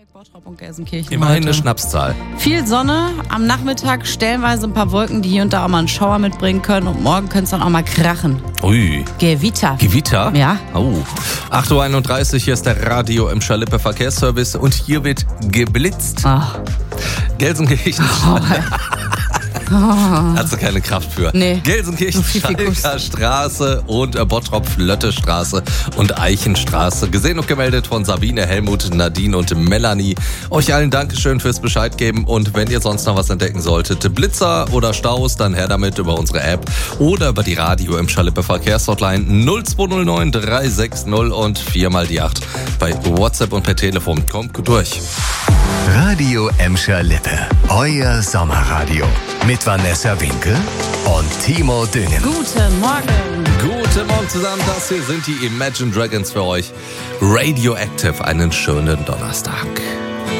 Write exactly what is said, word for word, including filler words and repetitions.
Bottrop und Gelsenkirchen. Immerhin heute. Eine Schnapszahl. Viel Sonne, am Nachmittag stellenweise ein paar Wolken, die hier und da auch mal einen Schauer mitbringen können. Und morgen könnte es dann auch mal krachen. Ui. Gewitter. Gewitter? Ja. Oh. acht Uhr einunddreißig, hier ist der Radio im Schalippe Verkehrsservice und hier wird geblitzt. Ach. Gelsenkirchen. Oh. Hast du keine Kraft für. Nee. Gelsenkirchen, Schalker Straße und äh, Bottrop-Flötte-Straße und Eichenstraße. Gesehen und gemeldet von Sabine, Helmut, Nadine und Melanie. Euch allen Dankeschön fürs Bescheid geben und wenn ihr sonst noch was entdecken solltet, Blitzer oder Staus, dann her damit über unsere App oder über die Radio im Schalippe Verkehrshotline null zwei null neun drei sechs null und vier mal die acht bei WhatsApp und per Telefon. Kommt gut durch. Radio Emscher Lippe, euer Sommerradio. Mit Vanessa Winkel und Timo Düngen. Guten Morgen. Guten Morgen zusammen, das hier sind die Imagine Dragons für euch. Radioactive, einen schönen Donnerstag.